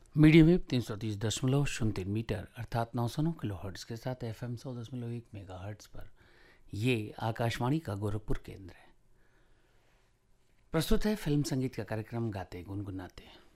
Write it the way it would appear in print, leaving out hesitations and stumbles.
Medium wave 330.03 metre अर्थात 909 kilo hertz के साथ FM 100.1 मेगा हर्ट्ज़ पर ये आकाशवाणी का गोरखपुर केंद्र है। प्रस्तुत है फिल्म संगीत का कार्यक्रम गाते गुनगुनाते।